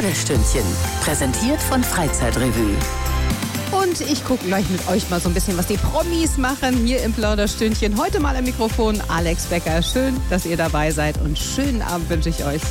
Plauderstündchen, präsentiert von Freizeitrevue. Und ich gucke gleich mit euch mal so ein bisschen, was die Promis machen hier im Plauderstündchen. Heute mal am Mikrofon Alex Becker. Schön, dass ihr dabei seid und schönen Abend wünsche ich euch.